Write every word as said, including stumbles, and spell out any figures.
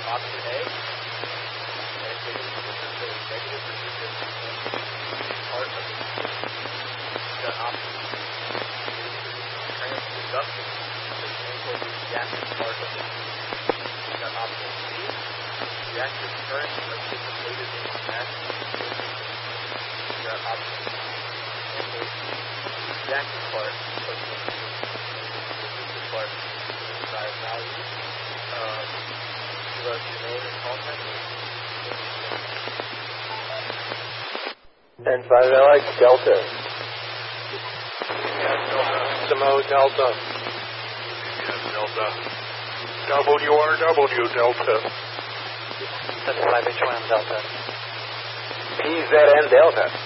option A, and this is the negative resistance part of the system. You've got option B, transconductive, the chemical reactive part of the system. You've got option C, reactive current dissipated in the mass. You've got option D, reactive part of the system. Resistive part of the desired value. Um, give us your name and contact. ten five L X Delta. Yes, Delta. Samo Delta. Yes, Delta. W R W Delta. seventy-five H O M Delta. P Z N Delta.